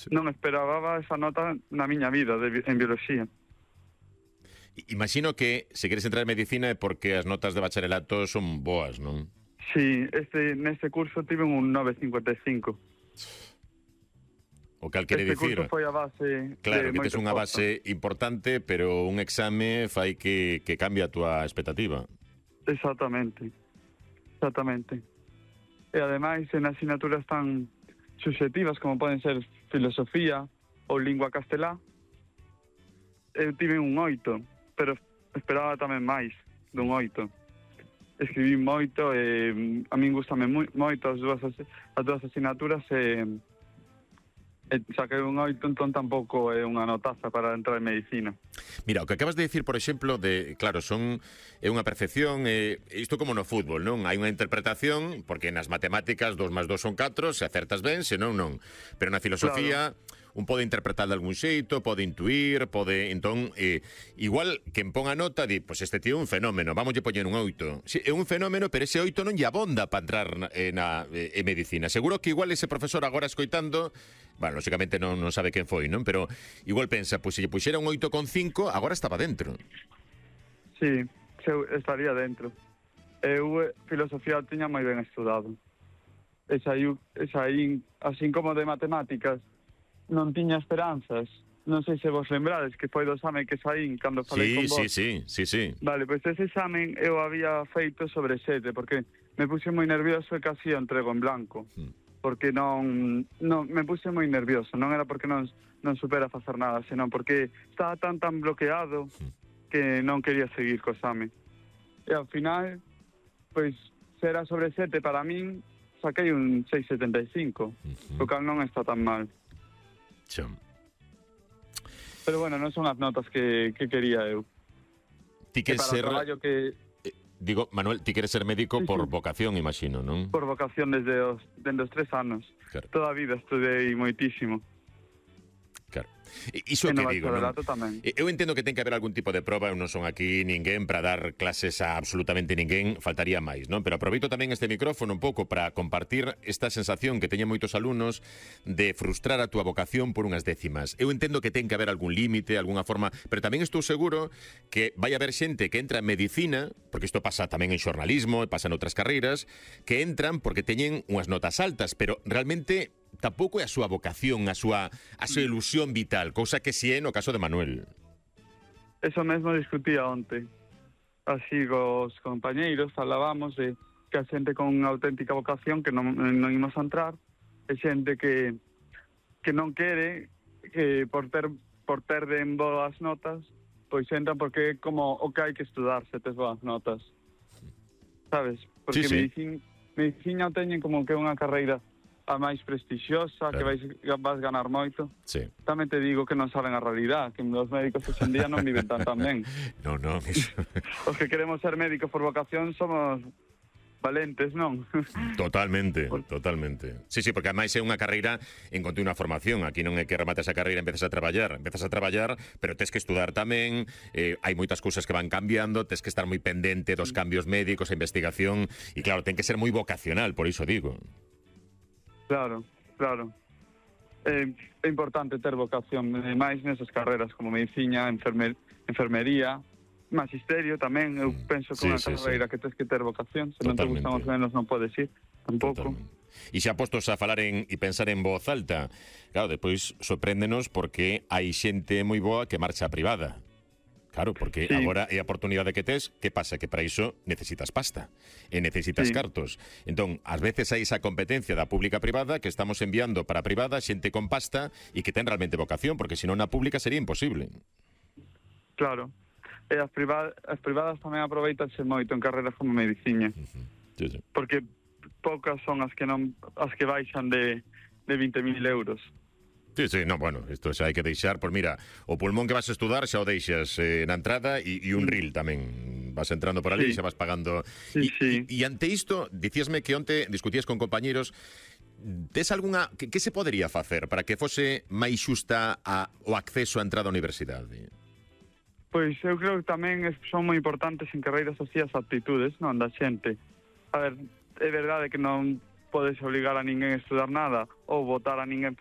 Non esperaba esa nota na miña vida en bioloxía. Imagino que se queres entrar en medicina é porque as notas de bacharelato son boas, non? Sí, neste curso tive un 9,55. O cal quere dicir... Este curso foi a base... Claro, que tes unha base importante, pero un exame fai que cambie a túa expectativa. Exactamente. E ademais, en asignaturas tan subjetivas como poden ser filosofía ou lingua castelá, eu tive un 8, pero esperaba tamén máis dun 8. Escribí moito e a min gustame moito as dúas asignaturas e saquei un 8, entón tampouco é unha notaza para entrar en medicina. Mira, o que acabas de dicir, por exemplo, claro, é unha percepción, isto como no fútbol, non? Hai unha interpretación, porque nas matemáticas 2 más 2 son 4, se acertas ben, senón non. Pero na filosofía... Claro. Un pode interpretar de algún xeito, pode intuir, entón, igual que en pon a nota, di, pois este tío é un fenómeno, vamos lle poñer un 8. Sí, é un fenómeno, pero ese 8 non lle abonda para entrar en medicina. Seguro que igual ese profesor agora escoitando, bueno, lógicamente non sabe quen foi, non? Pero igual pensa, pois se lle puxera un 8,5, agora estaba dentro. Sí, estaría dentro. Eu filosofía tiña moi ben estudado. Esa aí, así como de matemáticas, non tiña esperanzas. Non sei se vos lembrades que foi do exame que saín cando falei con vos. Sí. Vale, pois ese examen eu había feito sobre 7, porque me puse moi nervioso e casi entrego en blanco. Porque non me puse moi nervioso. Non era porque non supera facer nada, senón porque estaba tan bloqueado que non quería seguir co exame. E ao final, pois, se era sobre 7 para min, saquei un 6,75, o cal non está tan mal. Pero bueno, non son as notas que quería eu. Ti queres ser... Digo, Manuel, ti queres ser médico por vocación, imagino, non? Por vocación desde os 3 anos. Claro. Toda a vida estudei moitísimo. Claro. Iso que digo, non? Eu entendo que ten que haber algún tipo de proba, eu non son aquí ninguén para dar clases a absolutamente ninguén, faltaría máis, non? Pero aproveito tamén este micrófono un pouco para compartir esta sensación que teñen moitos alumnos de frustrar a túa vocación por unhas décimas. Eu entendo que ten que haber algún límite, algunha forma, pero tamén estou seguro que vai haber xente que entra en medicina, porque isto pasa tamén en xornalismo, pasa en outras carreiras, que entran porque teñen unhas notas altas, pero realmente tampouco é a súa vocación, a súa ilusión vital, cousa que si é no caso de Manuel. Eso mesmo discutía onte. Así cos compañeiros falábamos de que a xente con unha auténtica vocación que non imos a entrar, e xente que non quere, que por ter de boas notas, pois entran porque é como o que hai que estudar se tes boas notas. Sabes? Porque medicina o teñen como que unha carreira a máis prestixiosa, claro, que vas ganar moito. Sí. Tamén te digo que non saben a realidad, que os médicos hoxe en día non viven tan ben. Non. Os que queremos ser médicos por vocación somos valentes, non? Totalmente. Sí, porque ademais é unha carreira en continua formación. Aquí non é que remates a carreira e empezas a traballar, pero tes que estudar tamén, hai moitas cousas que van cambiando, tes que estar moi pendente dos cambios médicos, a investigación, e claro, ten que ser moi vocacional, por iso digo. Claro. É importante ter vocación, máis nesas carreras como medicina, enfermería, magisterio tamén. Eu penso que unha carreira que tens que ter vocación, se non te gustan os menos non podes ir, tampouco. E xa postos a falar e pensar en voz alta, claro, depois sorpréndenos porque hai xente moi boa que marcha a privada. Claro, porque agora é a oportunidade que tes, que pasa? Que para iso necesitas pasta e necesitas cartos. Entón, ás veces hai esa competencia da pública-privada que estamos enviando para a privada xente con pasta e que ten realmente vocación, porque senón na pública sería imposible. Claro. E as privadas tamén aproveitanse moito en carreras como medicina. Porque poucas son as que baixan de 20.000 euros. Sí, bueno, isto xa hai que deixar, pois mira, o pulmón que vas a estudar xa o deixas na entrada e un ril tamén, vas entrando por ali e xa vas pagando. E ante isto, dicíasme que onte discutías con compañeros, tes algunha, que se podería facer para que fose máis xusta o acceso á entrada á universidade? Pois eu creo que tamén son moi importantes en carreiras así as aptitudes, non, da xente. A ver, é verdade que non podes obligar a ninguén a estudar nada ou botar a ninguén